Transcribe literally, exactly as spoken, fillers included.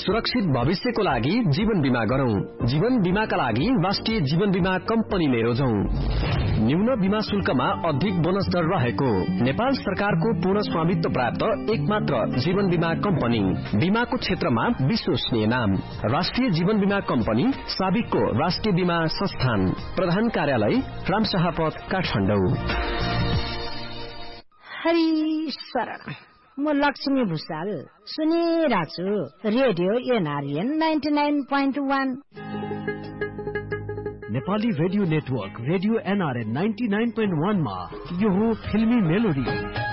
सुरक्षित भविष्यको लागि जीवन बीमा गरौं। जीवन बीमाका लागि राष्ट्रिय जीवन बीमा कम्पनीले रोजौं। न्यून बीमा शुल्कमा अधिक बोनस दर रहेको नेपाल सरकारको पूर्ण स्वामित्व प्राप्त एकमात्र जीवन बीमा कम्पनी। बीमाको क्षेत्रमा विश्वसनीय नाम राष्ट्रिय जीवन बीमा कम्पनी, साबिकको राष्ट्रिय बीमा संस्थान। प्रधान कार्यालय रामशाहपथ, काठमाडौँ। हरि शरण। म Lakshmi Bhusal सुनिरहेछु radio NRN ninety nine point one. Nepali radio network radio NRN ninety nine point one मा यो हो फिल्मी मेलोडी।